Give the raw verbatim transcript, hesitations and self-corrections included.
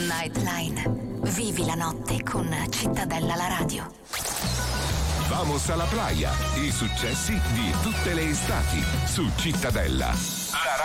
Nightline. Vivi la notte con Cittadella la radio. Vamos alla playa, i successi di tutte le estati su Cittadella. La